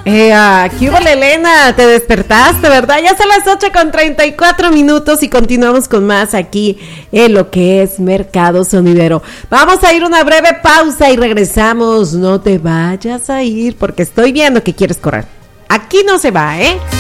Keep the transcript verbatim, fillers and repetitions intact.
Eh, aquí hubo Elena, te despertaste, ¿verdad? Ya son las ocho con treinta y cuatro minutos y continuamos con más aquí en lo que es Mercado Sonidero. Vamos a ir una breve pausa y regresamos. No te vayas a ir porque estoy viendo que quieres correr. Aquí no se va, ¿eh?